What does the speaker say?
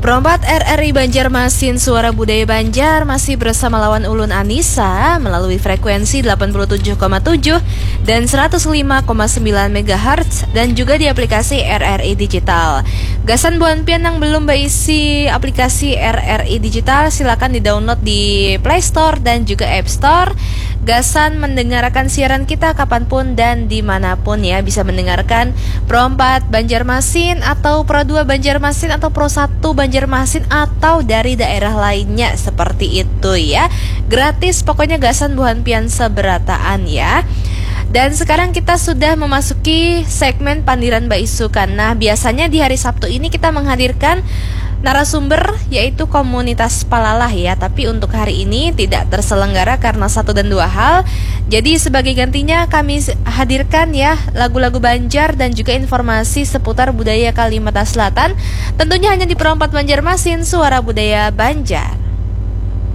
Perompak RRI Banjarmasin Suara Budaya Banjar masih bersama lawan Ulun Anissa melalui frekuensi 87,7 dan 105,9 MHz dan juga di aplikasi RRI Digital. Gasan buan pian yang belum berisi aplikasi RRI Digital silakan di-download di Play Store dan juga App Store. Gasan mendengarkan siaran kita kapanpun dan dimanapun ya, bisa mendengarkan Pro 4 Banjarmasin atau Pro 2 Banjarmasin atau Pro 1 Banjarmasin atau dari daerah lainnya seperti itu ya. Gratis pokoknya gasan buhan pian seberataan ya. Dan sekarang kita sudah memasuki segmen Pandiran Mbak Isukan. Nah, biasanya di hari Sabtu ini kita menghadirkan narasumber yaitu komunitas Palalah ya. Tapi untuk hari ini tidak terselenggara karena satu dan dua hal. Jadi sebagai gantinya kami hadirkan ya lagu-lagu Banjar dan juga informasi seputar budaya Kalimantan Selatan. Tentunya hanya di Pro 4 Banjarmasin Suara Budaya Banjar.